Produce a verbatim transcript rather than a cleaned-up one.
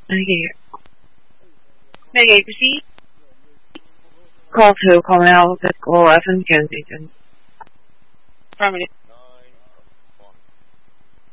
Okay. Okay, proceed. Call two, calling out at School F in Kensington. Affirmative.